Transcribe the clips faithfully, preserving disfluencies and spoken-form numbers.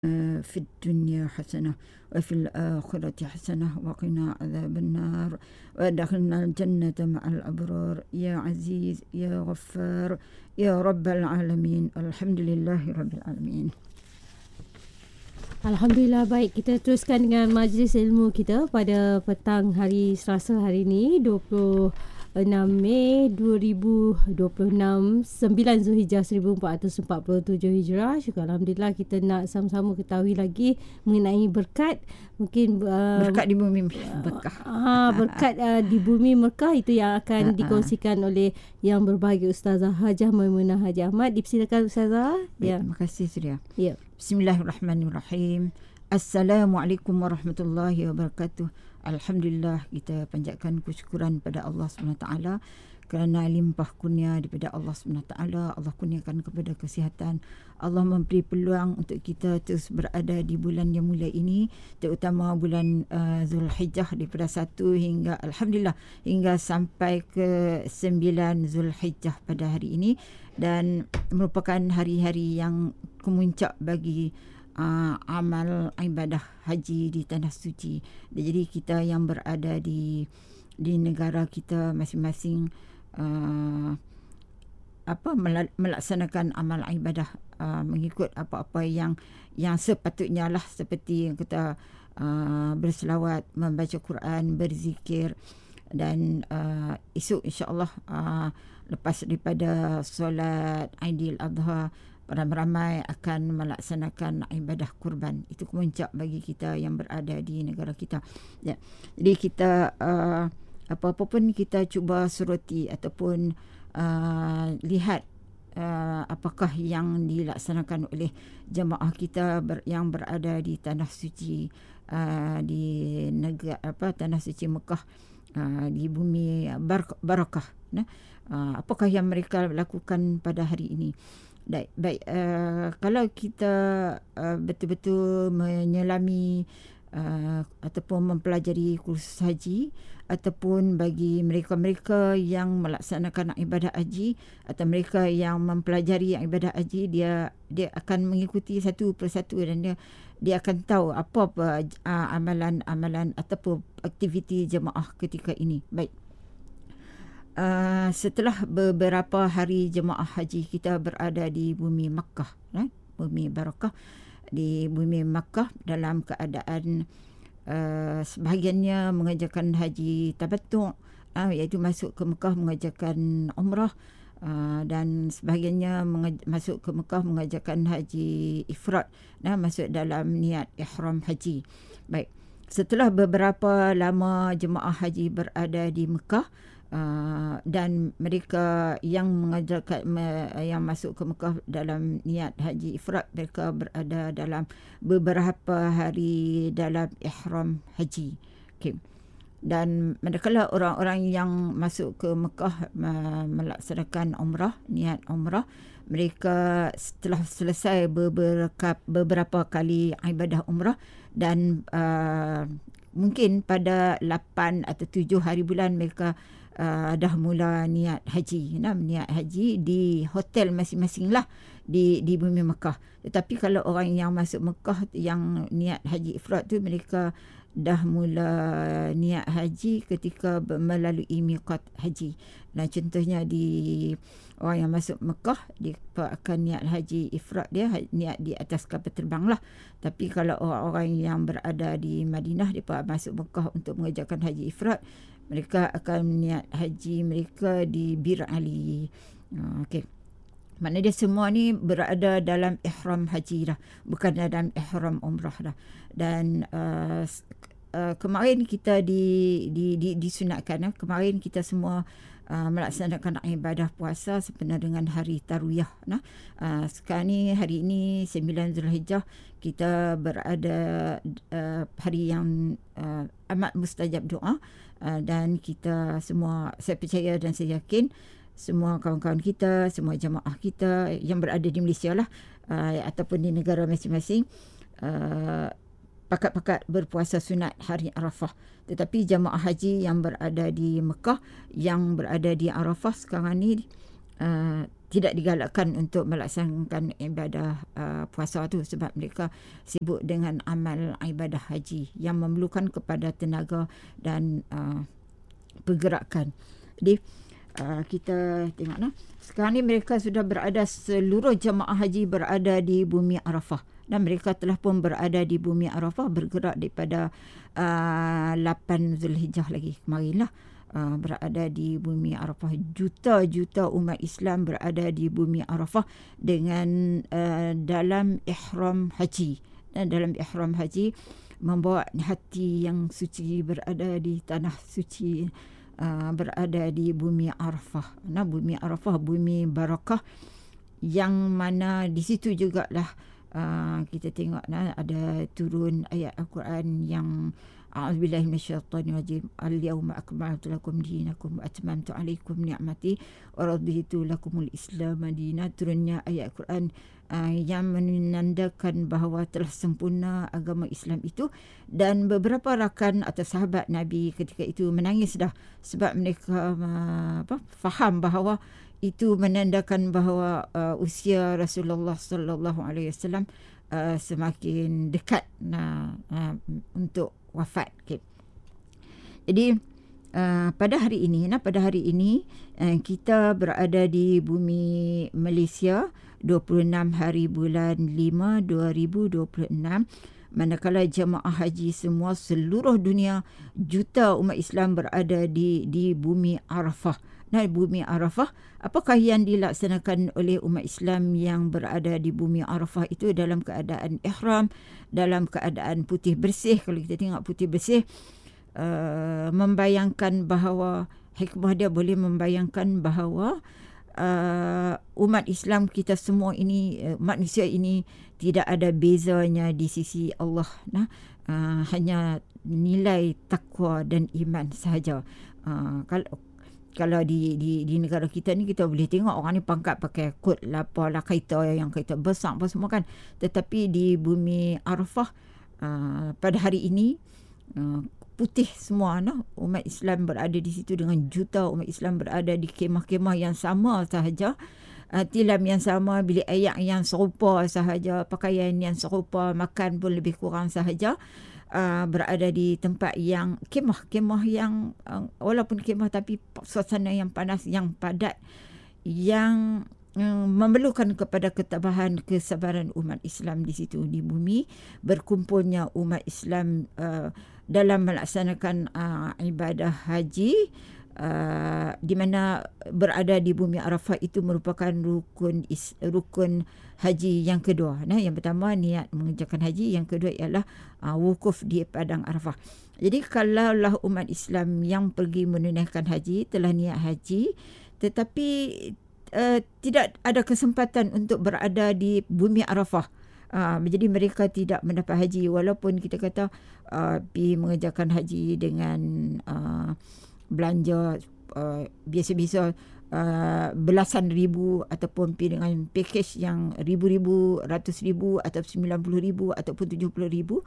في الدنيا حسنة وفي الآخرة حسنة وقنا عذاب النار وادخلنا الجنة مع الأبرار يا عزيز يا غفار يا رب العالمين. الحمد لله رب العالمين. Alhamdulillah, baik, kita teruskan dengan majlis ilmu kita pada petang hari Selasa hari ini, dua puluh enam Mei dua ribu dua puluh enam, sembilan Zulhijjah seribu empat ratus empat puluh tujuh Hijrah. Syukur Alhamdulillah, kita nak sama-sama ketahui lagi mengenai berkat. Mungkin uh, berkat di bumi Mekah. Ah, berkat uh, di bumi Mekah itu yang akan dikongsikan oleh yang berbahagia Ustazah Hajah Maimunah Haji Ahmad. Dipersilakan Ustazah. Ya, terima kasih Surya. Ya. Bismillahirrahmanirrahim. Assalamualaikum warahmatullahi wabarakatuh. Alhamdulillah, kita panjatkan kesyukuran pada Allah subhanahu wa taala kerana limpah kurnia daripada Allah subhanahu wa taala. Allah kurniakan kepada kesihatan. Allah memberi peluang untuk kita terus berada di bulan yang mulia ini, terutama bulan uh, Zulhijjah, daripada satu hingga Alhamdulillah hingga sampai ke sembilan Zulhijjah pada hari ini, dan merupakan hari-hari yang kemuncak bagi uh, amal ibadah haji di tanah suci. Jadi kita yang berada di di negara kita masing-masing uh, apa melaksanakan amal ibadah uh, mengikut apa-apa yang yang sepatutnya lah, seperti yang kita uh, berselawat, membaca Quran, berzikir, dan uh, esok insya-Allah uh, lepas daripada solat Aidiladha, ramai-ramai akan melaksanakan ibadah kurban. Itu kemuncak bagi kita yang berada di negara kita. Ya. Jadi kita uh, apa-apa pun kita cuba suruti ataupun uh, lihat uh, apakah yang dilaksanakan oleh jemaah kita ber, yang berada di tanah suci, uh, di negara apa tanah suci Mekah, uh, di bumi bar- barakah. Nah, uh, apakah yang mereka lakukan pada hari ini? Baik, baik uh, kalau kita uh, betul-betul menyelami uh, ataupun mempelajari kursus haji, ataupun bagi mereka-mereka yang melaksanakan ibadah haji atau mereka yang mempelajari ibadah haji, dia dia akan mengikuti satu persatu, dan dia dia akan tahu apa-apa uh, amalan-amalan ataupun aktiviti jemaah ketika ini. Baik. Uh, setelah beberapa hari jemaah haji kita berada di bumi Makkah, eh? bumi barakah, di bumi Makkah dalam keadaan uh, sebahagiannya mengajarkan haji tabattu', uh, iaitu masuk ke Mekah mengajarkan umrah, uh, dan sebahagiannya mengaj- masuk ke Mekah mengajarkan haji ifrad, uh, masuk dalam niat ihram haji. Baik, setelah beberapa lama jemaah haji berada di Mekah, Uh, dan mereka yang mengajarkan me, yang masuk ke Mekah dalam niat haji ifrad, mereka berada dalam beberapa hari dalam ihram haji. Okay. Dan manakala orang-orang yang masuk ke Mekah uh, melaksanakan umrah, niat umrah, mereka setelah selesai beberapa beberapa kali ibadah umrah, dan uh, mungkin pada lapan atau tujuh hari bulan mereka Uh, dah mula niat haji, nah, niat haji di hotel masing-masing lah di di bumi Mekah. Tetapi kalau orang yang masuk Mekah yang niat haji ifrad tu, mereka dah mula niat haji ketika melalui miqat haji. Nah, contohnya di orang yang masuk Mekah, dia akan niat haji ifrad, dia niat di atas kapal terbang lah. Tapi kalau orang-orang yang berada di Madinah, dia masuk Mekah untuk mengerjakan haji ifrad, mereka akan niat haji mereka di Bir Ali. Uh, Okey. Maknanya dia semua ni berada dalam ihram haji dah, bukan dalam ihram umrah dah. Dan uh, uh, kemarin kita di di di disunatkan, uh, kemarin kita semua uh, melaksanakan ibadah puasa sempena dengan hari tarwiyah. Nah, uh, sekarang ni hari ini sembilan Zulhijjah, kita berada uh, hari yang uh, amat mustajab doa. Uh, dan kita semua, saya percaya dan saya yakin semua kawan-kawan kita, semua jemaah kita yang berada di Malaysia lah, uh, ataupun di negara masing-masing, uh, pakat-pakat berpuasa sunat hari Arafah. Tetapi jemaah haji yang berada di Mekah, yang berada di Arafah sekarang ni, uh, tidak digalakkan untuk melaksanakan ibadah uh, puasa tu sebab mereka sibuk dengan amal ibadah haji yang memerlukan kepada tenaga dan uh, pergerakan. Jadi uh, kita tengoklah sekarang ni mereka sudah berada, seluruh jemaah haji berada di bumi Arafah dan mereka telah pun berada di bumi Arafah bergerak daripada uh, lapan Zulhijjah lagi kemarin lah. Uh, berada di bumi Arafah. Juta-juta umat Islam berada di bumi Arafah dengan uh, dalam ihram haji. Dan dalam ihram haji membawa hati yang suci berada di tanah suci, uh, berada di bumi Arafah. Nah, bumi Arafah, bumi barakah yang mana di situ jugalah uh, kita tengok nah, ada turun ayat Al-Quran yang A'udzubillahi minasyaitonir rajim. Al-yawma akmaltu lakum dinakum wa atmamtu 'alaikum ni'mati wa raditu lakumul Islam madina. Turunnya ayat Quran uh, yang menandakan bahawa telah sempurna agama Islam itu, dan beberapa rakan atau sahabat Nabi ketika itu menangis dah sebab mereka uh, apa faham bahawa itu menandakan bahawa uh, usia Rasulullah sallallahu alaihi wasallam uh, semakin dekat nah, uh, untuk wafat. Okay. Jadi uh, pada hari ini, nah pada hari ini uh, kita berada di bumi Malaysia dua puluh enam hari bulan lima dua ribu dua puluh enam, manakala jemaah haji semua seluruh dunia, juta umat Islam berada di di bumi Arafah. Nah, bumi Arafah, apakah yang dilaksanakan oleh umat Islam yang berada di bumi Arafah itu dalam keadaan ihram, dalam keadaan putih bersih. Kalau kita tengok putih bersih, uh, membayangkan bahawa, hikmah dia boleh membayangkan bahawa uh, umat Islam kita semua ini, uh, manusia ini tidak ada bezanya di sisi Allah. Nah, uh, hanya nilai takwa dan iman sahaja. Uh, kalau Kalau di, di di negara kita ni, kita boleh tengok orang ni pangkat pakai kot lapar lah, kereta yang kereta besar apa semua kan. Tetapi di bumi Arafah uh, pada hari ini uh, putih semua, no? Umat Islam berada di situ dengan juta umat Islam berada di kemah-kemah yang sama sahaja, uh, tilam yang sama, bilik air yang serupa sahaja, pakaian yang serupa, makan pun lebih kurang sahaja. Uh, berada di tempat yang kemah-kemah yang uh, walaupun kemah tapi suasana yang panas, yang padat, yang uh, memerlukan kepada ketabahan, kesabaran umat Islam di situ. Di bumi berkumpulnya umat Islam uh, dalam melaksanakan uh, ibadah haji, uh, di mana berada di bumi Arafah itu merupakan rukun is, rukun haji yang kedua. Nah, yang pertama niat mengerjakan haji, yang kedua ialah uh, wukuf di padang Arafah. Jadi kalaulah umat Islam yang pergi menunaikan haji telah niat haji tetapi uh, tidak ada kesempatan untuk berada di bumi Arafah, uh, jadi mereka tidak mendapat haji, walaupun kita kata uh, pergi mengerjakan haji dengan uh, belanja uh, biasa-biasa Uh, belasan ribu ataupun pergi dengan pakej yang ribu-ribu, ratus ribu atau sembilan puluh ribu ataupun tujuh puluh ribu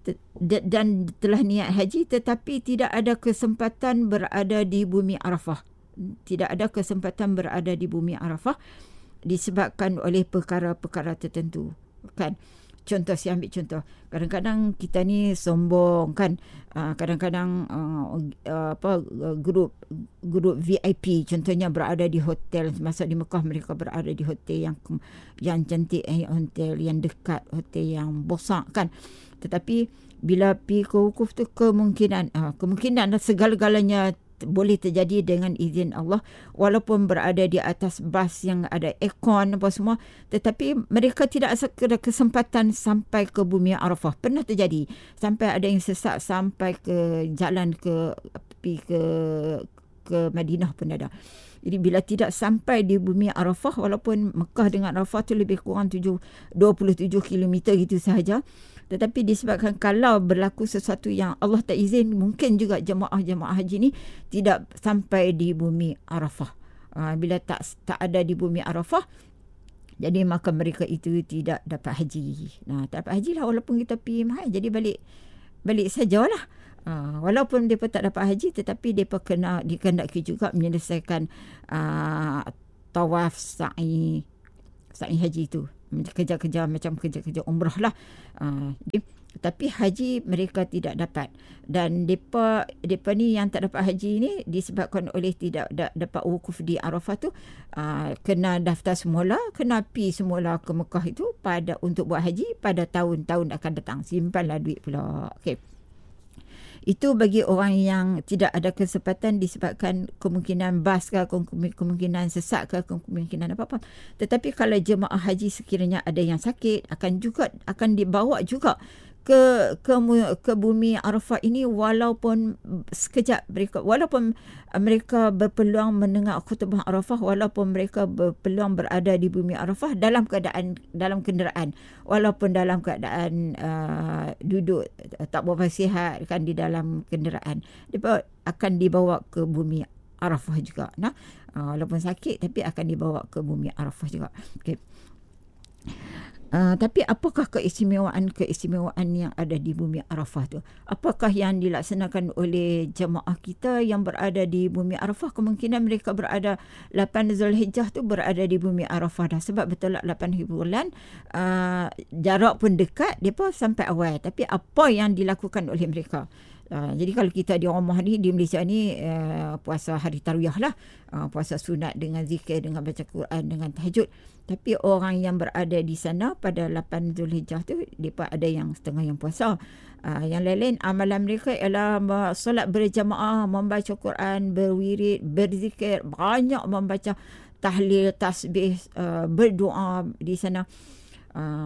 dan telah niat haji tetapi tidak ada kesempatan berada di bumi Arafah. Tidak ada kesempatan berada di bumi Arafah disebabkan oleh perkara-perkara tertentu kan. Contoh, saya ambil contoh. Kadang-kadang kita ni sombong kan. Uh, kadang-kadang uh, uh, apa grup grup V I P contohnya berada di hotel. Masa di Mekah mereka berada di hotel yang yang cantik, eh, hotel yang dekat, hotel yang besar kan. Tetapi bila pergi ke wukuf tu kemungkinan uh, kemungkinan segala-galanya boleh terjadi dengan izin Allah, walaupun berada di atas bas yang ada aircon apa semua, tetapi mereka tidak ada kesempatan sampai ke bumi Arafah. Pernah terjadi sampai ada yang sesat sampai ke jalan ke pergi ke ke Madinah pun ada. Jadi bila tidak sampai di bumi Arafah, walaupun Mekah dengan Arafah tu lebih kurang dua puluh tujuh kilometer gitu sahaja, tetapi disebabkan kalau berlaku sesuatu yang Allah tak izin, mungkin juga jemaah-jemaah haji ni tidak sampai di bumi Arafah. Uh, bila tak tak ada di bumi Arafah, jadi maka mereka itu tidak dapat haji. Nah, tak dapat haji lah walaupun kita pergi mahal, jadi balik balik sajalah. Uh, walaupun mereka tak dapat haji, tetapi mereka kena dikehendaki juga menyelesaikan uh, tawaf sa'i sa'i haji tu. Kerja-kerja macam kerja-kerja umrah lah. Uh, tapi haji mereka tidak dapat. Dan mereka, mereka ni yang tak dapat haji ni disebabkan oleh tidak da, dapat wukuf di Arafah tu, uh, kena daftar semula, kena pi semula ke Mekah itu pada untuk buat haji pada tahun-tahun akan datang. Simpanlah duit pula. Okey. Itu bagi orang yang tidak ada kesempatan disebabkan kemungkinan bas ke, kemungkinan sesak ke, kemungkinan apa-apa. Tetapi kalau jemaah haji sekiranya ada yang sakit, akan juga akan dibawa juga ke ke ke bumi Arafah ini walaupun sekejap mereka walaupun mereka berpeluang mendengar khutbah Arafah, walaupun mereka berpeluang berada di bumi Arafah dalam keadaan dalam kenderaan, walaupun dalam keadaan uh, duduk tak berapa sihat kan di dalam kenderaan, mereka akan dibawa ke bumi Arafah juga. Nah, uh, walaupun sakit tapi akan dibawa ke bumi Arafah juga. Okey. Uh, tapi apakah keistimewaan-keistimewaan yang ada di bumi Arafah tu? Apakah yang dilaksanakan oleh jemaah kita yang berada di bumi Arafah? Kemungkinan mereka berada lapan Zulhijjah tu berada di bumi Arafah dah. Sebab betul lah lapan bulan, uh, jarak pun dekat, dia pun sampai awal. Tapi apa yang dilakukan oleh mereka? Uh, jadi kalau kita di rumah ni, di Malaysia ni, uh, puasa hari Tarwiyah lah, uh, puasa sunat dengan zikir, dengan baca Quran, dengan tahajud. Tapi orang yang berada di sana pada lapan Zulhijjah tu, mereka ada yang setengah yang puasa. Uh, yang lain-lain amalan mereka ialah solat berjamaah, membaca Quran, berwirid, berzikir, banyak membaca tahlil, tasbih, uh, berdoa di sana. Uh,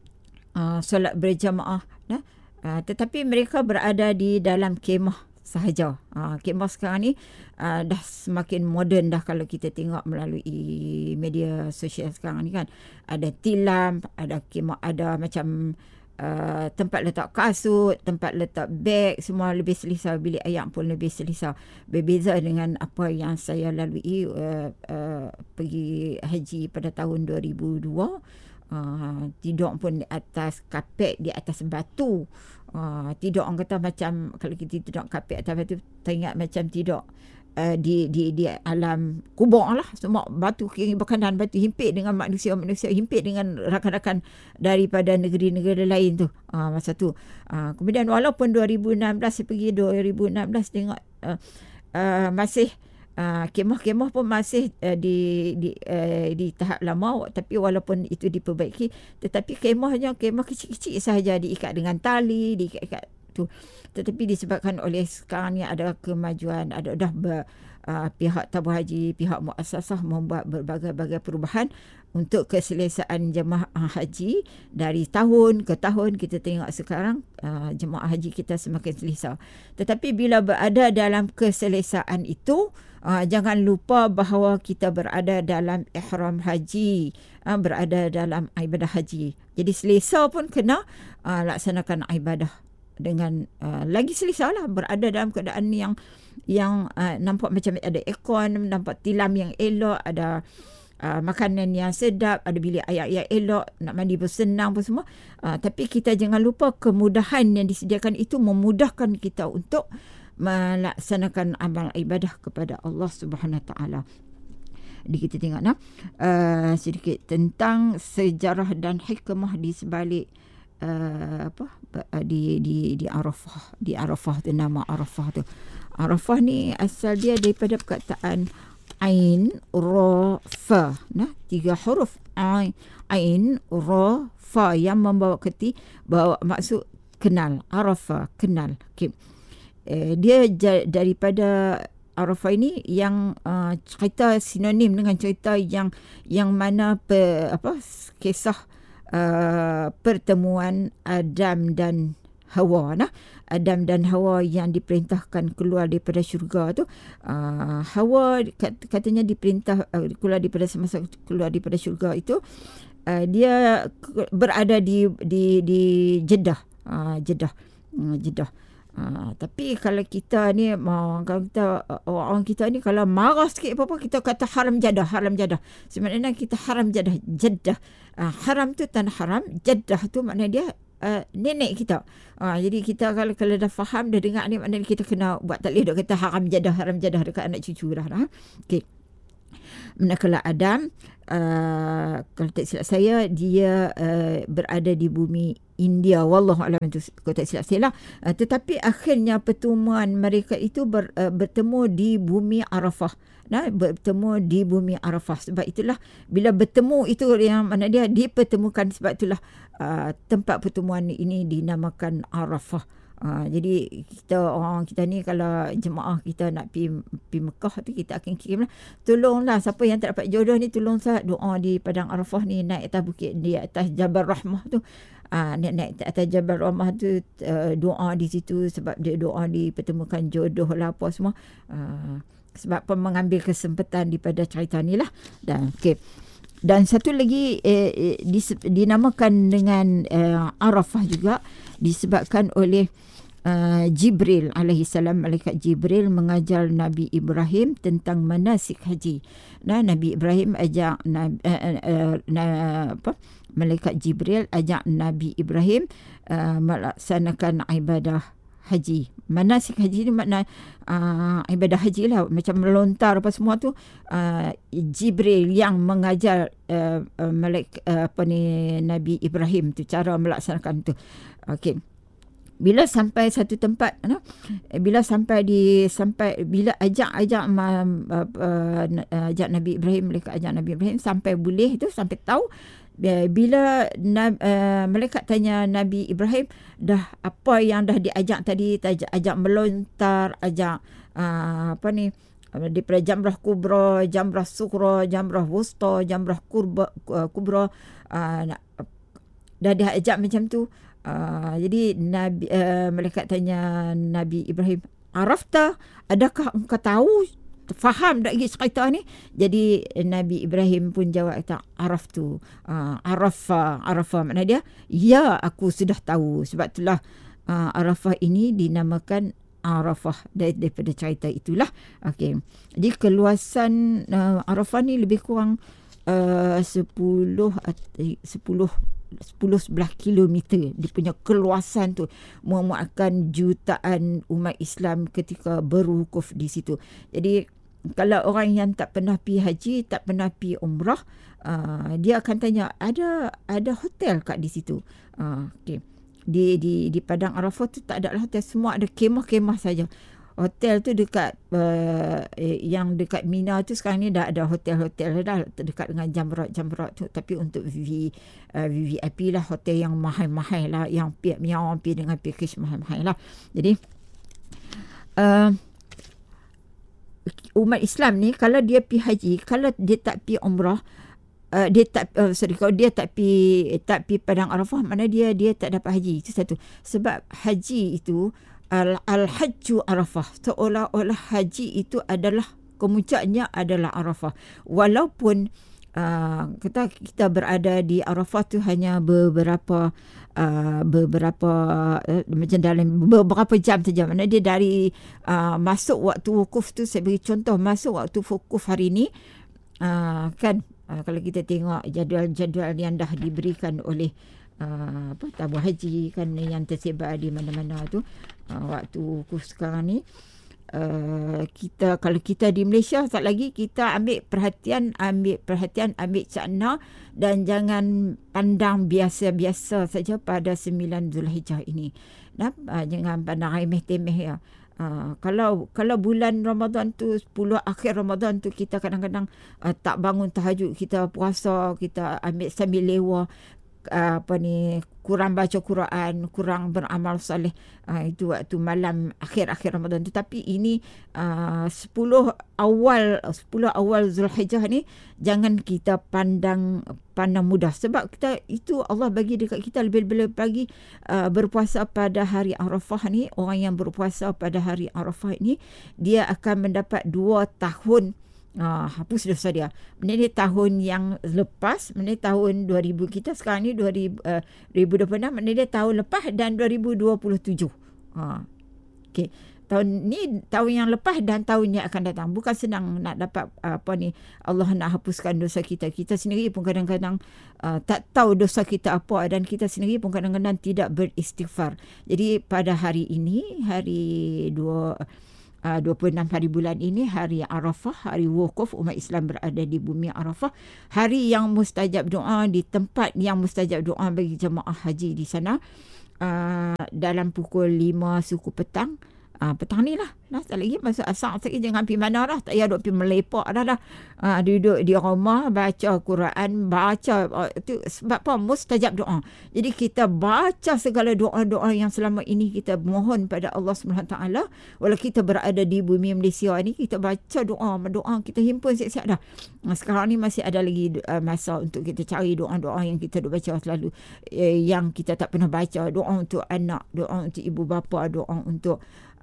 uh, solat berjamaah. Nah, Uh, tetapi mereka berada di dalam kemah sahaja. Uh, kemah sekarang ni uh, dah semakin moden dah kalau kita tengok melalui media sosial sekarang ni kan. Ada tilam, ada kemah, ada macam uh, tempat letak kasut, tempat letak beg, semua lebih selesa. Bilik ayak pun lebih selesa. Berbeza dengan apa yang saya lalui uh, uh, pergi haji pada tahun dua ribu dua. Uh, tidur pun di atas kapet, di atas batu. Uh, tidur orang kata macam kalau kita tidur kapet atas batu, teringat macam tidur uh, di di di alam kubur lah. Semua batu kiri berkanan, batu himpit dengan manusia-manusia, himpit dengan rakan-rakan daripada negeri-negeri lain tu uh, masa tu. Uh, kemudian walaupun dua ribu enam belas saya pergi dua ribu enam belas tengok uh, uh, masih Uh, kemah-kemah pun masih uh, di di uh, di tahap lama, tapi walaupun itu diperbaiki, tetapi kemahnya kemah kecil-kecil sahaja, diikat dengan tali, diikat-ikat tu. Tetapi disebabkan oleh sekarang ni ada kemajuan, ada dah ber, uh, pihak tabung haji, pihak muassasah membuat berbagai-bagai perubahan untuk keselesaan jemaah haji. Dari tahun ke tahun kita tengok sekarang uh, jemaah haji kita semakin selesa. Tetapi bila berada dalam keselesaan itu, Uh, jangan lupa bahawa kita berada dalam ihram haji, uh, berada dalam ibadah haji. Jadi selesa pun kena uh, laksanakan ibadah dengan uh, lagi selesa lah, berada dalam keadaan yang yang uh, nampak macam ada aircon, nampak tilam yang elok, ada uh, makanan yang sedap, ada bilik ayak yang elok, nak mandi pun senang pun semua. Uh, tapi kita jangan lupa kemudahan yang disediakan itu memudahkan kita untuk melaksanakan amal ibadah kepada Allah Subhanahu Wa Taala. Jadi kita tengok nah, uh, sedikit tentang sejarah dan hikmah di sebalik uh, apa uh, di di di Arafah. Di Arafah tu, nama Arafah tu. Arafah ni asal dia daripada perkataan Ain, Ra, Fa. Nah, tiga huruf Ain, Ain, Ra, Fa yang membawa keti, bawa maksud kenal. Arafah, kenal. Okay. Eh, dia j- daripada Arafah ini yang uh, cerita sinonim dengan cerita yang yang mana pe, apa kisah uh, pertemuan Adam dan Hawa. Nah, Adam dan Hawa yang diperintahkan keluar daripada syurga tu. Uh, Hawa kat, katanya diperintah uh, keluar daripada semasa keluar daripada syurga itu, uh, dia berada di di di Jeddah, uh, Jeddah, uh, Jeddah. Uh, tapi kalau kita ni mau kalau kita orang kita ni kalau marah sikit apa-apa kita kata haram jadah, haram jadah. Sebenarnya kita haram jadah, Jeddah. Uh, haram tu tanah haram, Jeddah tu maknanya dia uh, nenek kita. Uh, jadi kita kalau kalau dah faham, dah dengar ni, maknanya kita kena buat taklid, dah kata haram jadah, haram jadah dekat anak cucu dah. Dah. Okey. Manakala Adam, uh, kalau tak silap saya, dia uh, berada di bumi India. Wallahualam, itu kalau tak silap saya lah. Uh, tetapi akhirnya pertemuan mereka itu ber, uh, bertemu di bumi Arafah. Nah, bertemu di bumi Arafah. Sebab itulah bila bertemu itu yang mana dia dipertemukan, sebab itulah uh, tempat pertemuan ini dinamakan Arafah. Uh, jadi kita orang kita ni, kalau jemaah kita nak pi pi Mekah tu, kita akan kirimlah, tolonglah siapa yang tak dapat jodoh ni, tolong saya doa di Padang Arafah ni, naik atas bukit, di atas Jabal Rahmah tu, uh, naik naik atas Jabal Rahmah tu, uh, doa di situ, sebab dia doa dipertemukan jodoh lah apa semua. Uh, sebab apa, mengambil kesempatan daripada cerita ni lah. Dan okey. Dan satu lagi eh, eh, dis, dinamakan dengan eh, Arafah juga disebabkan oleh Uh, Jibril alaihi salam. Malaikat Jibril mengajar Nabi Ibrahim tentang manasik haji. Nah, Nabi Ibrahim ajak Nabi, uh, uh, uh, apa? Malaikat Jibril ajak Nabi Ibrahim uh, melaksanakan ibadah haji. Manasik haji ni makna uh, ibadah haji lah, macam melontar apa semua tu. Uh, Jibril yang mengajar uh, uh, malaikat uh, apa ni Nabi Ibrahim tu cara melaksanakan tu. Okey. Bila sampai satu tempat, no? bila sampai di sampai bila ajak-ajak uh, uh, ajak Nabi Ibrahim, mereka ajak Nabi Ibrahim sampai boleh tu, sampai tahu, bila uh, malaikat tanya Nabi Ibrahim, dah apa yang dah diajak tadi, ajak, ajak melontar, ajak uh, apa ni, daripada Jamrah Kubra, Jamrah Sughra, Jamrah Wusta, Jamrah Kurba, uh, Kubra, uh, dah diajak macam tu. Uh, jadi Nabi uh, malaikat tanya Nabi Ibrahim, Arafta, adakah engkau tahu, faham tak cerita ni? Jadi Nabi Ibrahim pun jawab, kata Araftu, uh, Arafah, Arafah makna dia, ya aku sudah tahu. Sebab itulah uh, Arafah ini dinamakan Arafah dari, daripada cerita itulah. Okey. Jadi keluasan uh, Arafah ni lebih kurang uh, sepuluh sepuluh sepuluh sebelas kilometer. Dia punya keluasan tu memuatkan jutaan umat Islam ketika berwukuf di situ. Jadi kalau orang yang tak pernah pi haji, tak pernah pi umrah, uh, dia akan tanya, ada ada hotel kat di situ. Uh, okay. Di di di Padang Arafah tu tak ada hotel, semua ada kemah-kemah saja. Hotel tu dekat uh, eh, yang dekat Mina tu sekarang ni dah ada hotel-hotel dah dekat dengan jamrat-jamrat tu, tapi untuk V, uh, V V I P lah, hotel yang mahal-mahal lah, yang pihak yang orang pergi dengan package mahal-mahal lah. Jadi uh, umat Islam ni kalau dia pergi haji, kalau dia tak pergi umrah, Uh, dia tak uh, sorry kalau dia tak pi tak pi Padang Arafah, mana dia dia tak dapat haji. Itu satu. Sebab haji itu al al-hajju Arafah, seolah-olah haji itu adalah kemuncaknya adalah Arafah. Walaupun uh, kita kita berada di Arafah tu hanya beberapa uh, beberapa uh, macam dalam beberapa jam saja. Mana dia dari uh, masuk waktu wukuf tu, saya beri contoh, masuk waktu wukuf hari ni uh, kan. Uh, kalau kita tengok jadual-jadual yang dah diberikan oleh uh, apa tabung haji kan, yang tersebar di mana-mana tu, uh, waktu wukuf sekarang ni, uh, kita kalau kita di Malaysia tak lagi, kita ambil perhatian ambil perhatian ambil cakna, dan jangan pandang biasa-biasa saja pada sembilan Zulhijjah ini. Nah, uh, jangan pandang remeh-temeh ya. Uh, kalau kalau bulan Ramadan tu, sepuluh akhir Ramadan tu, kita kadang-kadang uh, tak bangun tahajud, kita puasa, kita ambil sambil lewa, uh, apa ni, kurang baca Quran, kurang beramal soleh. Uh, itu waktu malam akhir-akhir Ramadan tu. Tapi ini uh, sepuluh awal sepuluh awal Zulhijjah ni jangan kita pandang pandang mudah, sebab kita itu Allah bagi dekat kita lebih-lebih lagi uh, berpuasa pada hari Arafah ni. Orang yang berpuasa pada hari Arafah ni, dia akan mendapat dua tahun Ah, hapus dosa dia. Ini tahun yang lepas, ini tahun dua ribu, kita sekarang ni dua ribu, uh, dua ribu dua puluh enam, ini dia tahun lepas, dan dua ribu dua puluh tujuh. Ah, okey. Tahun ni tahun yang lepas dan tahun yang akan datang. Bukan senang nak dapat uh, apa ni, Allah nak hapuskan dosa kita. Kita sendiri pun kadang-kadang uh, tak tahu dosa kita apa, dan kita sendiri pun kadang-kadang tidak beristighfar. Jadi pada hari ini, hari dua uh, dua puluh enam hari bulan ini hari Arafah, hari wukuf umat Islam berada di bumi Arafah, hari yang mustajab doa, di tempat yang mustajab doa bagi jemaah haji di sana. Uh, dalam pukul lima suku petang, uh, petang ni lah, nah, tak lagi masuk asar sekali, jangan pergi mana dah, tak payah duduk pergi melepak dah dah. Uh, duduk di rumah baca Quran, baca uh, tu sebab apa? Mustajab doa. Jadi kita baca segala doa-doa yang selama ini kita mohon pada Allah subhanahu wa taala. Walau kita berada di bumi Malaysia ni, kita baca doa, doa kita himpun siap-siap dah. Uh, sekarang ni masih ada lagi uh, masa untuk kita cari doa-doa yang kita duk baca selalu, uh, yang kita tak pernah baca. Doa untuk anak, doa untuk ibu bapa, doa untuk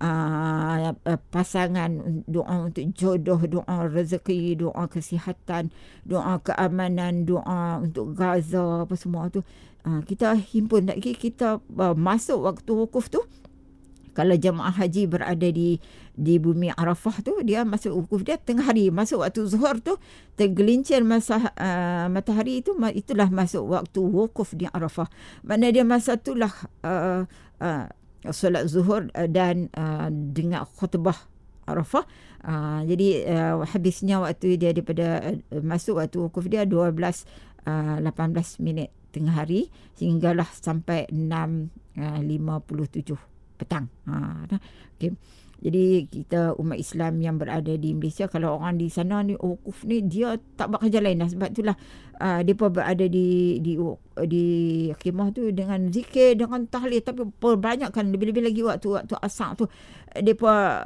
Uh, pasangan, doa untuk jodoh, doa rezeki, doa kesihatan, doa keamanan, doa untuk Gaza, apa semua tu. Uh, kita himpun lagi, kita uh, masuk waktu wukuf tu. Kalau jemaah haji berada di di bumi Arafah tu, dia masuk wukuf dia tengah hari, masuk waktu zuhur tu, tergelincir masa uh, matahari itu, itulah masuk waktu wukuf di Arafah. Mana dia masa itulah uh, uh, solat zuhur dan uh, dengar khutbah Arafah. Uh, jadi uh, habisnya waktu dia daripada uh, masuk waktu wukuf dia dua belas lapan belas minit tengah hari, sehinggalah sampai enam lima puluh tujuh petang. Ha, okay. Jadi kita umat Islam yang berada di Malaysia, kalau orang di sana ni wukuf ni dia tak buat kerja lain dah. Sebab itulah uh, mereka berada di di di khemah tu dengan zikir, dengan tahlil, tapi perbanyakkan lebih-lebih lagi waktu waktu asar tu mereka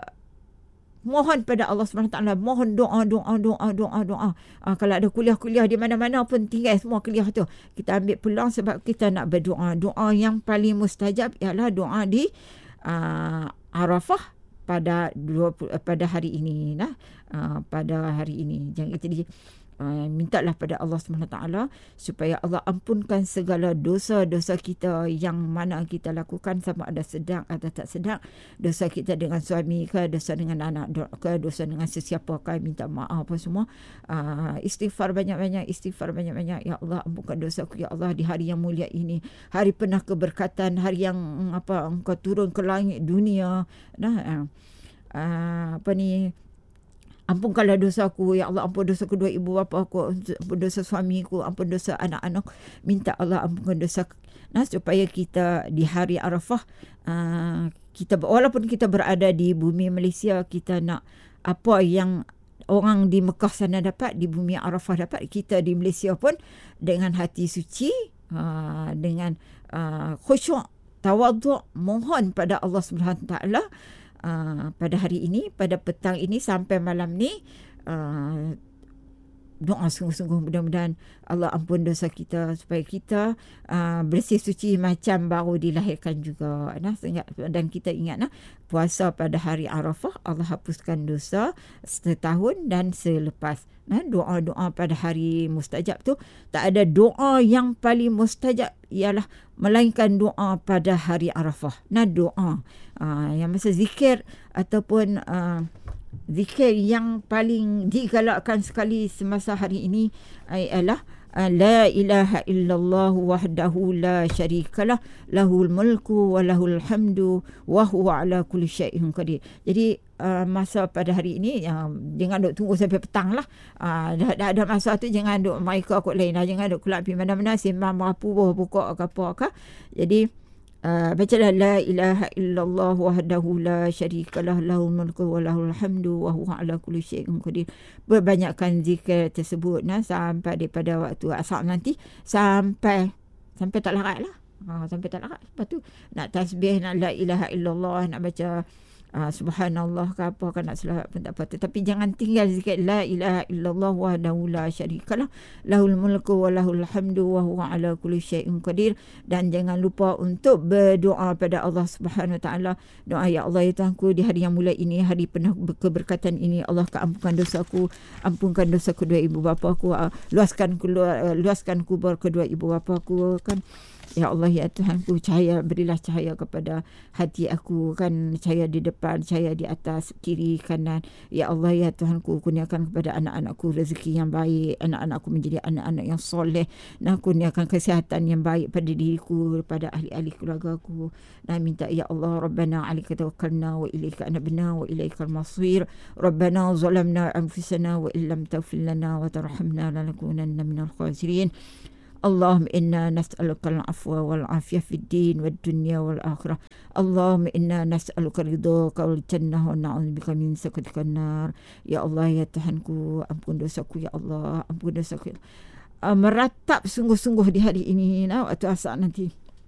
mohon pada Allah subhanahu wa taala, mohon doa doa doa doa doa. Uh, kalau ada kuliah-kuliah di mana-mana pun tinggal semua kuliah tu. Kita ambil peluang sebab kita nak berdoa. Doa yang paling mustajab ialah doa di uh, Arafah pada dua puluh, pada hari ini, nah, uh, pada hari ini. Jangan jadi uh, mintalah pada Allah subhanahu wa taala supaya Allah ampunkan segala dosa-dosa kita yang mana kita lakukan, sama ada sedang atau tak sedang. Dosa kita dengan suami ke, dosa dengan anak ke, dosa dengan sesiapa ke, minta maaf apa semua. Uh, istighfar banyak-banyak, istighfar banyak-banyak. Ya Allah, ampunkan dosaku ya Allah di hari yang mulia ini, hari penuh keberkatan, hari yang apa Engkau turun ke langit dunia. Nah, uh, uh, apa ni? Ampunkanlah dosaku ya Allah, ampun dosa kedua ibu bapa aku, ampun dosa suamiku, ampun dosa anak-anak. Minta Allah ampunkan dosa. Nah, supaya kita di hari Arafah, uh, kita walaupun kita berada di bumi Malaysia, kita nak apa yang orang di Mekah sana dapat, di bumi Arafah dapat, kita di Malaysia pun dengan hati suci, uh, dengan uh, khusyuk, tawaduk, mohon pada Allah Subhanahu Wa Taala. Uh, pada hari ini, pada petang ini sampai malam ni, uh, doa sungguh-sungguh mudah-mudahan Allah ampun dosa kita, supaya kita uh, bersih suci macam baru dilahirkan juga. Nah, dan kita ingat nah, puasa pada hari Arafah Allah hapuskan dosa setahun dan selepas. Nah, doa-doa pada hari mustajab tu, tak ada doa yang paling mustajab ialah melainkan doa pada hari Arafah. Nah, doa uh, yang masa zikir ataupun uh, zikir yang paling digalakkan sekali semasa hari ini ialah la ilaha illallah wahdahu la syarikalah lahul mulku wa lahul hamdu wa huwa ala kulli syai'in qadir. Jadi uh, masa pada hari ini uh, jangan duk tunggu sampai petang lah. Uh, dah, dah ada masa tu jangan duk mereka kot lain lah, jangan duk keluar pergi mana-mana sembang merapu buka ke apa ke. Jadi Uh, bacalah la ilaha illallah wahdahu la syarikalah lahul mulku wa lahul hamdu wa huwa ala kulli syai'in qadir. Berbanyakkan zikir tersebut nah, sampai daripada waktu asar nanti sampai sampai tak larat lah. Ha, sampai tak larat. Lepas tu nak tasbih, nak la ilaha illallah, nak baca Uh, subhanallah ke apa kan, nak selawat pun tak apa. Tetapi jangan tinggal zikir la ilaha illallah wahdahu la syarikalah lahul mulku wa lahul hamdu wa huwa ala kulli syai'in qadir. Dan jangan lupa untuk berdoa pada Allah Subhanahu Wa Taala. Doa, ya Allah ya Tuhanku, di hari yang mulia ini, hari penuh keberkatan ini, Allah ampunkan dosaku, ampunkan dosa kedua ibu bapa aku, uh, luaskan keluar, uh, luaskan kubur kedua ibu bapa aku kan. Ya Allah, ya Tuhanku, cahaya, berilah cahaya kepada hati aku, kan, cahaya di depan, cahaya di atas, kiri, kanan. Ya Allah, ya Tuhanku, kurniakan kepada anak-anakku rezeki yang baik, anak-anakku menjadi anak-anak yang soleh. Nah, kurniakan kesihatan yang baik pada diriku, pada ahli-ahli keluargaku. Nah, minta ya Allah, Rabbana alaika tawakkalna wa ilaika anabna wa ilaikal masir. Rabbana zalamna anfusana wa illam taghfir lana wa tarhamna lanakunanna minal khasirin. اللهم إنا نسألك العفو والعافية في الدين والدنيا والآخرة. اللهم إنا نسألك رضاك والجنة ونعوذ بك من سخطك النار. Ya Allah, ya Tuhanku, ampun dosaku, ya Allah, ampun dosaku. Uh, meratap sungguh-sungguh di hari ini, nah, waktu asar nanti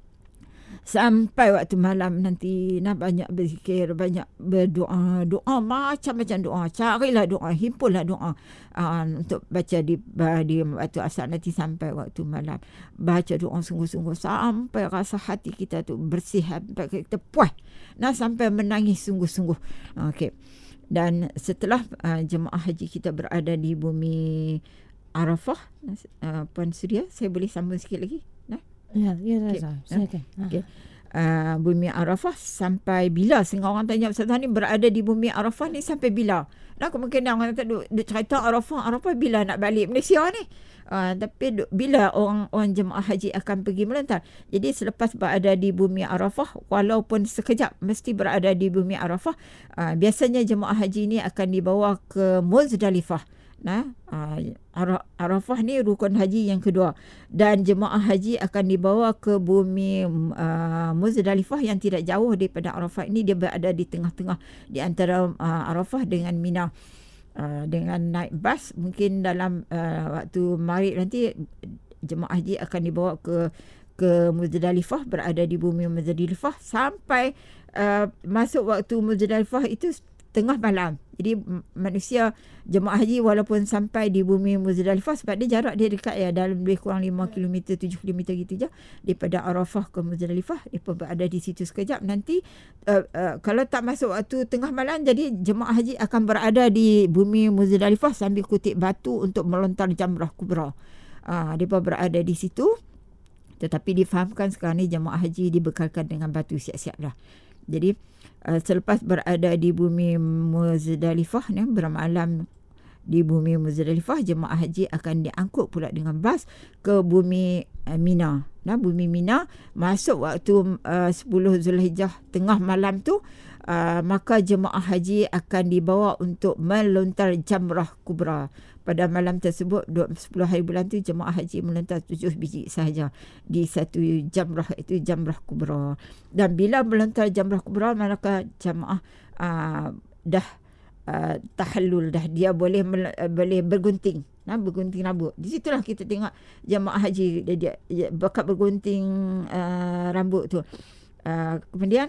sampai waktu malam nanti, nak banyak berzikir, banyak berdoa, doa macam-macam doa, carilah doa, himpunlah doa uh, untuk baca di, di waktu asar nanti sampai waktu malam. Baca doa sungguh-sungguh sampai rasa hati kita tu bersih, sampai kita puas, nah, sampai menangis sungguh-sungguh. Okey. Dan setelah uh, jemaah haji kita berada di bumi Arafah, uh, Puan Suria, saya boleh sambung sikit lagi? Nah. Ya, ya, okay. silakan. Okay. Uh, bumi Arafah sampai bila? Sehingga orang tanya, Ustaz ni berada di bumi Arafah ni sampai bila? Nah, kemungkinan orang kata duk, duk cerita Arafah, Arafah bila nak balik Malaysia ni? Uh, tapi duk, bila orang orang jemaah haji akan pergi melontar? Jadi selepas berada di bumi Arafah, walaupun sekejap mesti berada di bumi Arafah, uh, biasanya jemaah haji ni akan dibawa ke Muzdalifah. Nah, uh, Arafah ni rukun haji yang kedua, dan jemaah haji akan dibawa ke bumi uh, Muzdalifah yang tidak jauh daripada Arafah ini. Dia berada di tengah-tengah di antara uh, Arafah dengan Mina. Uh, dengan naik bas mungkin dalam uh, waktu maghrib nanti jemaah haji akan dibawa ke ke Muzdalifah, berada di bumi Muzdalifah sampai uh, masuk waktu Muzdalifah itu tengah malam. Jadi manusia jemaah haji walaupun sampai di bumi Muzdalifah, sebab dia jarak dia dekat ya, dalam lebih kurang lima kilometer, tujuh kilometer gitu je daripada Arafah ke Muzdalifah. Dia berada di situ sekejap. Nanti uh, uh, kalau tak masuk waktu tengah malam, jadi jemaah haji akan berada di bumi Muzdalifah sambil kutip batu untuk melontar Jamrah Kubra. Uh, dia berada di situ. Tetapi difahamkan sekarang ni jemaah haji dibekalkan dengan batu siap-siap dah. Jadi uh, selepas berada di bumi Muzdalifah ni, bermalam di bumi Muzdalifah, jemaah haji akan diangkut pula dengan bas ke bumi uh, Mina. Nah, bumi Mina masuk waktu uh, sepuluh Zulhijjah tengah malam tu, uh, maka jemaah haji akan dibawa untuk melontar Jamrah Kubra. Pada malam tersebut, sepuluh hari bulan tu, jemaah haji melontar tujuh biji sahaja di satu jamrah, itu Jamrah Kubra. Dan bila melontar Jamrah Kubra, maka jemaah uh, dah uh, tahallul, dah dia boleh uh, boleh bergunting, nah, bergunting rambut. Di situlah kita tengok jemaah haji dia, dia, dia bakat bergunting uh, rambut tu. Uh, kemudian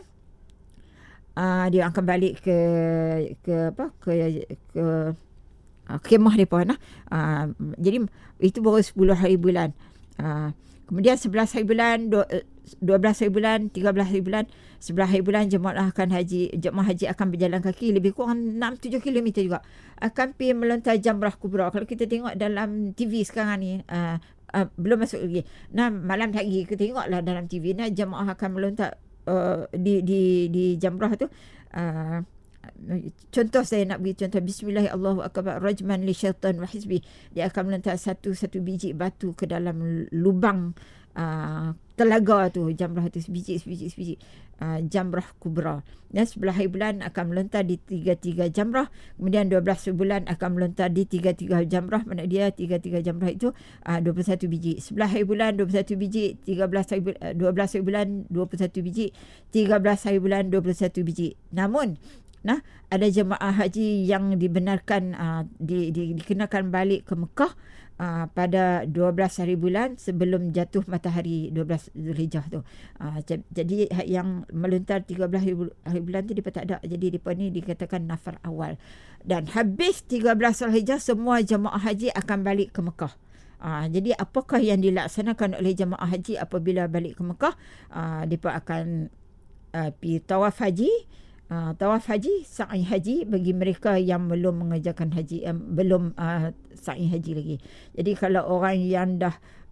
uh, dia akan balik ke ke apa ke ke Uh, kemah mereka. Nah. Uh, jadi itu baru sepuluh hari bulan. Uh, kemudian sebelas hari bulan, dua belas hari bulan, tiga belas hari bulan, sebelas hari bulan jemaah akan haji, jemaah haji akan berjalan kaki lebih kurang enam tujuh kilometer juga. Akan pergi melontar Jamrah Kubra. Kalau kita tengok dalam T V sekarang ni, uh, uh, belum masuk lagi. Nah, malam hari kita tengoklah dalam T V, nah, jemaah akan melontar uh, di di di Jamrah tu. Uh, Contoh saya nak bagi contoh, Bismillahirrahmanirrahim, Allahu akbar, rajman li syaitan wa hizbi. Dia akan melontar satu-satu biji batu ke dalam lubang uh, telaga tu, jamrah tu, sebiji sebiji sebiji uh, Jamrah Kubra. Dan sebelah hari bulan akan melontar di tiga-tiga jamrah. Kemudian dua belas bulan akan melontar di tiga-tiga jamrah. Mana dia tiga-tiga jamrah itu uh, dua puluh satu biji. Sebelah hari bulan dua puluh satu biji, tiga belas hari bulan, uh, dua belas hari bulan dua puluh satu biji, tiga belas hari bulan dua puluh satu biji. Namun nah, ada jemaah haji yang dibenarkan uh, di, di, dikenakan balik ke Mekah uh, pada dua belas hari bulan sebelum jatuh matahari dua belas Zulhijjah tu. Uh, jadi yang melontar tiga belas hari, hari bulan tu dia tak ada. Jadi depa ni dikatakan nafar awal. Dan habis tiga belas Zulhijjah, semua jemaah haji akan balik ke Mekah. Uh, jadi apakah yang dilaksanakan oleh jemaah haji apabila balik ke Mekah? Uh, depa akan uh, pergi tawaf haji. Uh, tawaf haji, sa'i haji bagi mereka yang belum mengerjakan haji, um, belum uh, sa'i haji lagi. Jadi kalau orang yang dah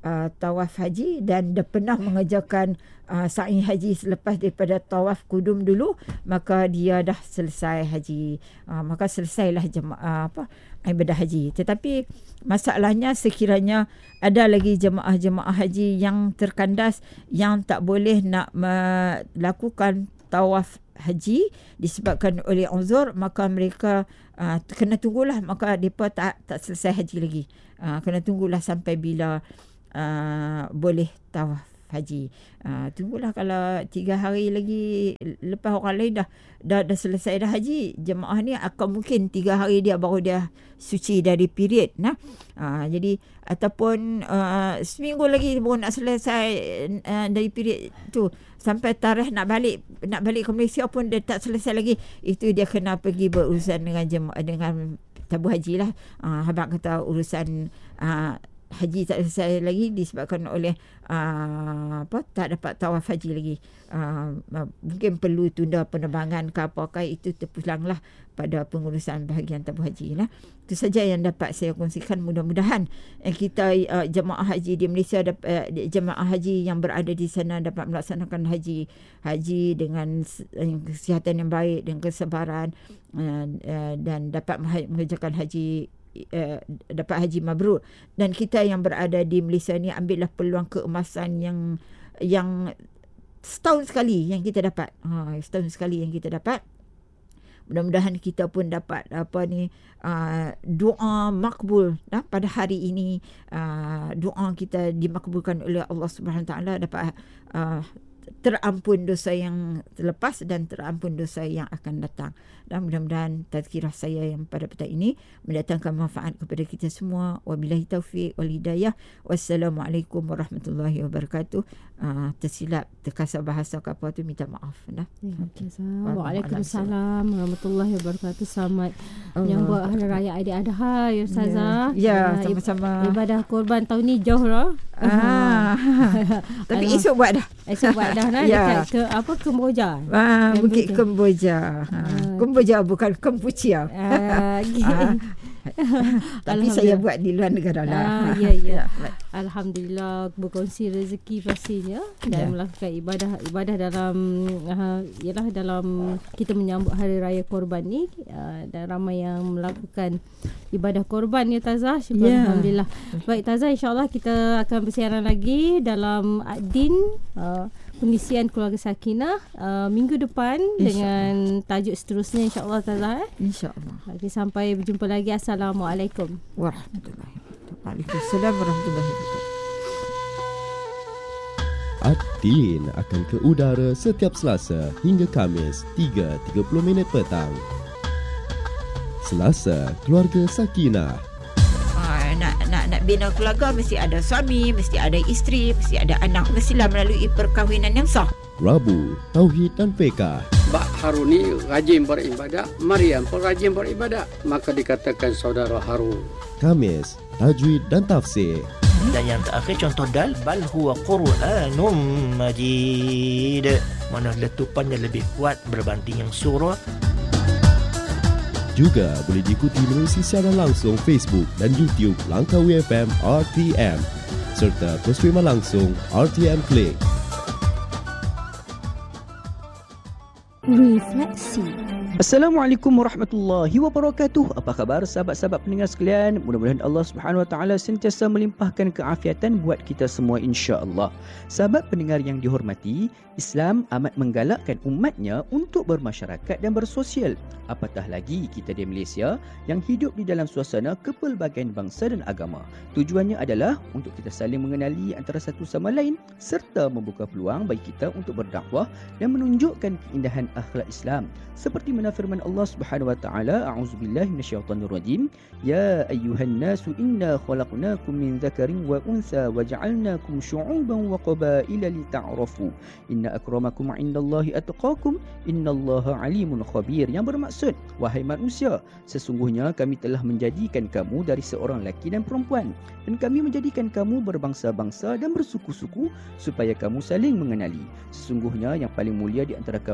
uh, tawaf haji dan dia pernah mengerjakan uh, sa'i haji selepas daripada tawaf kudum dulu, maka dia dah selesai haji. Uh, maka selesailah jemaah apa ibadah haji. Tetapi masalahnya sekiranya ada lagi jemaah-jemaah haji yang terkandas yang tak boleh nak melakukan tawaf haji disebabkan oleh uzur, maka mereka uh, kena tunggulah, maka mereka tak tak selesai haji lagi. Uh, kena tunggulah sampai bila uh, boleh tawaf haji. Uh, tunggulah kalau tiga hari lagi lepas orang lain dah dah, dah selesai dah haji, jemaah ni akan mungkin tiga hari dia baru dia suci dari period. Nah, uh, jadi ataupun uh, seminggu lagi baru nak selesai uh, dari period tu, sampai tarikh nak balik nak balik ke Malaysia pun dia tak selesai lagi. Itu dia kena pergi berurusan dengan jemaah, dengan tabung haji lah. Uh, abang kata urusan uh, haji tak selesai lagi disebabkan oleh uh, apa tak dapat tawaf haji lagi. Uh, mungkin perlu tunda penerbangan ke apakah, itu terpulanglah pada pengurusan bahagian tabung haji lah. Itu saja yang dapat saya kongsikan. Mudah-mudahan eh, kita uh, jemaah haji di Malaysia dapat, uh, jemaah haji yang berada di sana dapat melaksanakan haji haji dengan uh, kesihatan yang baik, dengan kesabaran, uh, uh, dan dapat mengerjakan haji Uh, dapat haji mabrur. Dan kita yang berada di Malaysia ni ambillah peluang keemasan yang yang setahun sekali yang kita dapat. Ha, setahun sekali yang kita dapat. Mudah-mudahan kita pun dapat apa ni uh, doa makbul nah, pada hari ini. Uh, doa kita dimakbulkan oleh Allah Subhanahu Wa Taala, dapat uh, terampun dosa yang terlepas dan terampun dosa yang akan datang. Dan mudah-mudahan tazkirah saya yang pada petang ini mendatangkan manfaat kepada kita semua. Wabillahi taufiq wal hidayah. Wassalamualaikum warahmatullahi wabarakatuh. Uh, tersilap, terkasar bahasa ke apa tu, minta maaf. Nah. Okay. Waalaikumsalam warahmatullahi wabarakatuh. Selamat menyambut Hari Raya Aidiladha ya Ustazah. Ya, ya, sama-sama. Ibadah korban tahun ni jauh lah. Ah. Tapi esok buat dah. Esok buat dah nah, ya. Dekat ke apa Kemboja. Ah, Bukit Kemboja. Ha. Ah. Kemboja bukan Kempucia. Ah, tapi saya buat di luar negara lah. Ah, ya, ya. Alhamdulillah berkongsi rezeki pastinya dan ya. Melakukan ibadah ibadah dalam uh, ialah dalam kita menyambut Hari Raya Korban ni, uh, dan ramai yang melakukan ibadah korban ya Tazah. Syukur ya. Alhamdulillah. Baik Tazah, insya-Allah kita akan bersiaran lagi dalam Adin uh, pengisian Keluarga Sakinah uh, minggu depan dengan tajuk seterusnya insya-Allah Tazah. Eh? Insya-Allah. Okay, sampai berjumpa lagi. Assalamualaikum warahmatullahi wabarakatuh. Waalaikumsalam warahmatullahi wabarakatuh. Adin akan ke udara setiap Selasa hingga Khamis tiga tiga puluh minit petang. Selasa Keluarga Sakinah. Ah, nak nak nak bina keluarga mesti ada suami, mesti ada isteri, mesti ada anak, mestilah melalui perkahwinan yang sah. Rabu Tauhid dan Fiqh. Mbak Haruni rajin beribadat, Maryam pun rajin beribadat, maka dikatakan saudara Harun. Khamis Tajwid dan Tafsir. Dan yang terakhir contoh dal, bal huwa Qur'anum Majid, mana letupannya lebih kuat berbanding yang surah. Juga boleh diikuti melalui siaran langsung Facebook dan YouTube Langkawi F M R T M serta berstream langsung R T M Click. Refleksi. Assalamualaikum warahmatullahi wabarakatuh. Apa khabar sahabat-sahabat pendengar sekalian? Mudah-mudahan Allah Subhanahu Wa Taala sentiasa melimpahkan keafiatan buat kita semua insya-Allah. Sahabat pendengar yang dihormati, Islam amat menggalakkan umatnya untuk bermasyarakat dan bersosial. Apatah lagi kita di Malaysia yang hidup di dalam suasana kepelbagaian bangsa dan agama. Tujuannya adalah untuk kita saling mengenali antara satu sama lain serta membuka peluang bagi kita untuk berdakwah dan menunjukkan keindahan akhlak Islam. Seperti mana firman Allah Subhanahu Wa Taala, a'udzubillahi minasyaitonir rajim, ya ayyuhan nasu inna khalaqnakum min dzakarin wa untha wa ja'alnakum syu'uban wa qabaila lita'arafu. Inna akramakum 'indallahi atqakum innallaha 'alimun khabir. Yang bermaksud, wahai manusia, sesungguhnya kami telah menjadikan kamu dari seorang lelaki dan perempuan, dan kami menjadikan kamu berbangsa-bangsa dan bersuku-suku supaya kamu saling mengenali. Sesungguhnya yang paling mulia di antara kamu di sisi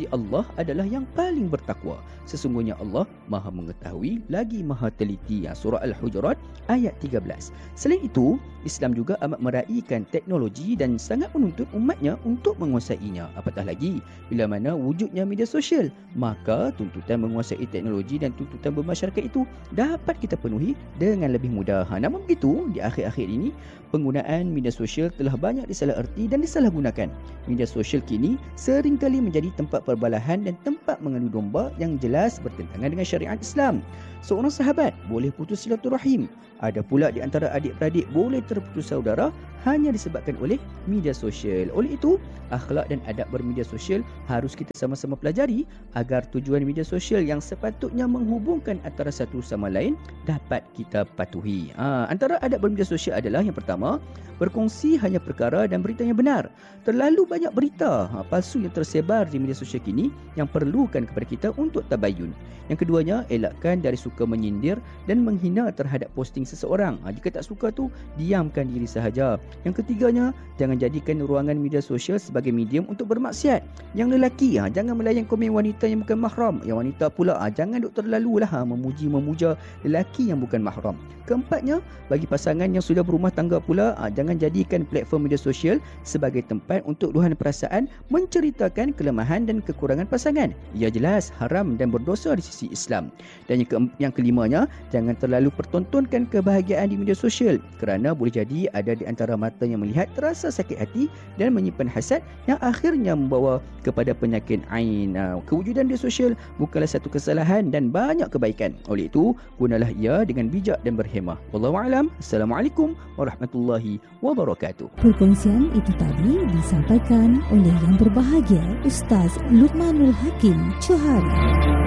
sisi Allah adalah yang paling bertakwa. Sesungguhnya Allah Maha mengetahui lagi Maha teliti. Surah Al-Hujurat ayat tiga belas. Selain itu, Islam juga amat meraihkan teknologi dan sangat menuntut umatnya untuk menguasainya. Apatah lagi bila mana wujudnya media sosial, maka tuntutan menguasai teknologi dan tuntutan bermasyarakat itu dapat kita penuhi dengan lebih mudah. Ha, namun begitu, di akhir-akhir ini penggunaan media sosial telah banyak disalaherti dan disalahgunakan. Media sosial kini seringkali menjadi tempat perbalahan dan tempat mengadu domba yang jelas bertentangan dengan syariat Islam. Seorang sahabat boleh putus silaturahim. Ada pula di antara adik-beradik boleh terputus saudara hanya disebabkan oleh media sosial. Oleh itu, akhlak dan adab bermedia sosial harus kita sama-sama pelajari agar tujuan media sosial yang sepatutnya menghubungkan antara satu sama lain dapat kita patuhi. Ha, antara adab bermedia sosial adalah yang pertama, berkongsi hanya perkara dan berita yang benar. Terlalu banyak berita ha, palsu yang tersebar di media sosial kini yang perlukan kepada kita untuk tabayun. Yang keduanya, elakkan dari suka menyindir dan menghina terhadap posting seseorang. Ha, jika tak suka tu, diamkan diri sahaja. Yang ketiganya, jangan jadikan ruangan media sosial sebagai medium untuk bermaksiat. Yang lelaki, ha, jangan melayan komen wanita yang bukan mahram. Yang wanita pula, ha, jangan duk terlalulah ha, memuji-memuja lelaki yang bukan mahram. Keempatnya, bagi pasangan yang sudah berumah tangga pula, ha, jangan jadikan platform media sosial sebagai tempat untuk luahan perasaan menceritakan kelemahan dan kekurangan pasangan. Ia jelas haram dan berdosa di sisi Islam. Dan yang, ke, yang kelimanya, jangan terlalu pertontonkan kebahagiaan di media sosial kerana boleh jadi ada di antara mata yang melihat terasa sakit hati dan menyimpan hasad yang akhirnya membawa kepada penyakit ain. Ha, kewujudan media sosial bukanlah satu kesalahan dan banyak kebaikan. Oleh itu, gunalah ia dengan bijak dan berhemah. Wallahu a'lam. Assalamualaikum warahmatullahi wabarakatuh. Perkongsian itu tadi disampaikan oleh yang berbahagia Ustaz Luqmanul Hakim Johari.